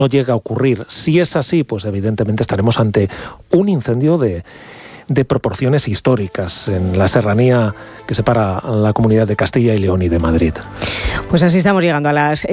no llega a ocurrir. Si es así, pues evidentemente estaremos ante un incendio de proporciones históricas en la serranía que separa la comunidad de Castilla y León y de Madrid. Pues así estamos llegando a las